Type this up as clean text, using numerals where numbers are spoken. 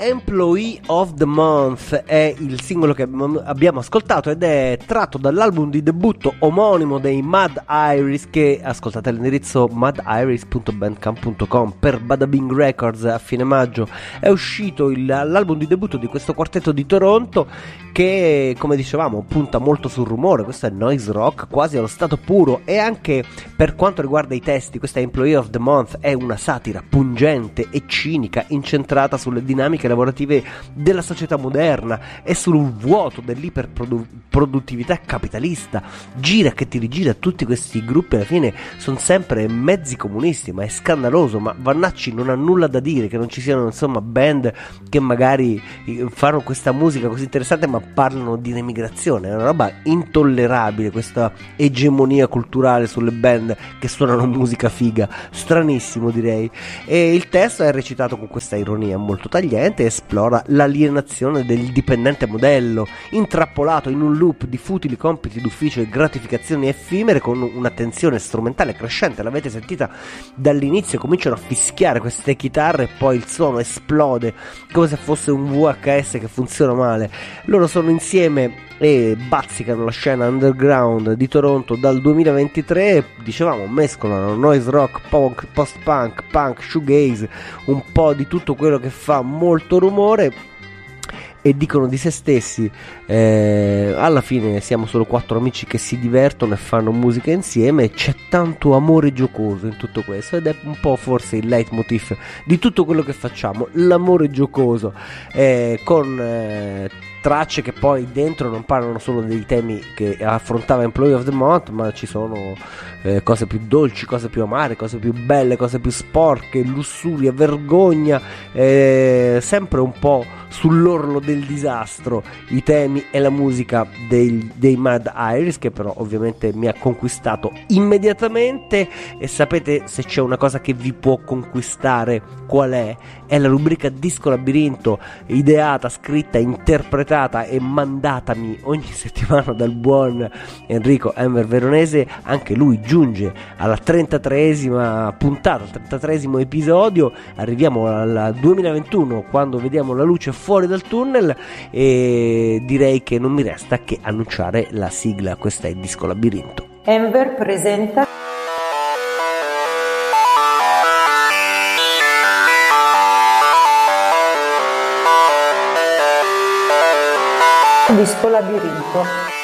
Employee of the Month è il singolo che abbiamo ascoltato ed è tratto dall'album di debutto omonimo dei Mad Iris, che ascoltate all'indirizzo madiris.bandcamp.com. per Badabing Records a fine maggio è uscito l'album di debutto di questo quartetto di Toronto che, come dicevamo, punta molto sul rumore. Questo è noise rock quasi allo stato puro, e anche per quanto riguarda i testi questa Employee of the Month è una satira pungente e cinica incentrata sulle dinamiche lavorative della società moderna e sul vuoto dell'iperproduttività capitalista. Gira che ti rigira, tutti questi gruppi alla fine sono sempre mezzi comunisti, ma è scandaloso. Ma Vannacci non ha nulla da dire che non ci siano, insomma, band che magari fanno questa musica così interessante ma parlano di emigrazione. È una roba intollerabile questa egemonia culturale sulle band che suonano musica figa, stranissimo direi. E il testo è recitato con questa ironia molto tagliente, esplora l'alienazione del dipendente modello intrappolato in un loop di futili compiti d'ufficio e gratificazioni effimere, con una tensione strumentale crescente. L'avete sentita dall'inizio, cominciano a fischiare queste chitarre e poi il suono esplode come se fosse un VHS che funziona male. Loro sono insieme e bazzicano la scena underground di Toronto dal 2023. Dicevamo, mescolano noise rock, punk, post-punk, punk, shoegaze, un po' di tutto quello che fa molto rumore, e dicono di se stessi alla fine siamo solo quattro amici che si divertono e fanno musica insieme. C'è tanto amore giocoso in tutto questo ed è un po' forse il leitmotiv di tutto quello che facciamo, l'amore giocoso, con tracce che poi dentro non parlano solo dei temi che affrontava Employee of the Month, ma ci sono cose più dolci, cose più amare, cose più belle, cose più sporche, lussuria, vergogna, sempre un po' sull'orlo del disastro i temi e la musica dei Mad Iris, che però ovviamente mi ha conquistato immediatamente. E sapete, se c'è una cosa che vi può conquistare, qual è? È la rubrica Disco Labirinto, ideata, scritta, interpretata e mandatami ogni settimana dal buon Enrico Enver Veronese. Anche lui giunge alla 33esima puntata, al 33esimo episodio. Arriviamo al 2021, quando vediamo la luce fuori dal tunnel, e direi che non mi resta che annunciare la sigla. Questa è Disco Labirinto. Enver presenta Disco Labirinto.